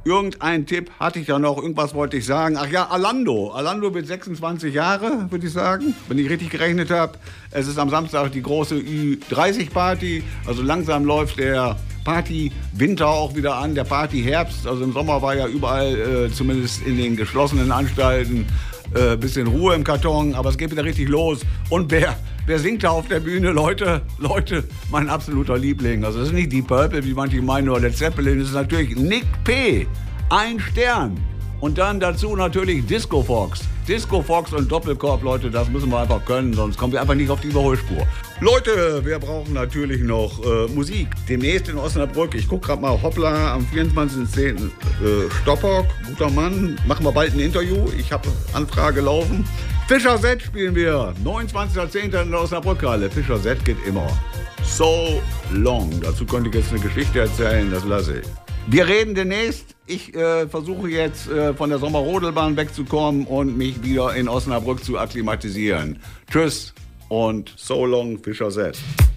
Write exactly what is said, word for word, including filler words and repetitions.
Irgendeinen Tipp hatte ich ja noch, irgendwas wollte ich sagen. Ach ja, Alando. Alando wird sechsundzwanzig Jahre, würde ich sagen, wenn ich richtig gerechnet habe. Es ist am Samstag die große Ü dreißig Party. Also langsam läuft der Party-Winter auch wieder an, der Party-Herbst. Also im Sommer war ja überall, äh, zumindest in den geschlossenen Anstalten, äh, bisschen Ruhe im Karton. Aber es geht wieder richtig los. Und wer, wer singt da auf der Bühne? Leute, Leute, mein absoluter Liebling. Also das ist nicht Deep Purple, wie manche meinen, oder Led Zeppelin. Das ist natürlich Nick P. Ein Stern. Und dann dazu natürlich Disco Fox. Disco Fox und Doppelkorb, Leute, das müssen wir einfach können, sonst kommen wir einfach nicht auf die Überholspur. Leute, wir brauchen natürlich noch äh, Musik. Demnächst in Osnabrück, ich gucke gerade mal, hoppla, am vierundzwanzigsten zehnten Äh, Stoppock, guter Mann, machen wir bald ein Interview. Ich habe Anfrage laufen. Fischer Z spielen wir, neunundzwanzigsten zehnten in der Osnabrückhalle. Fischer Z geht immer. So long. Dazu könnte ich jetzt eine Geschichte erzählen, das lasse ich. Wir reden demnächst. Ich äh, versuche jetzt äh, von der Sommerrodelbahn wegzukommen und mich wieder in Osnabrück zu akklimatisieren. Tschüss und so long, Fischer Z.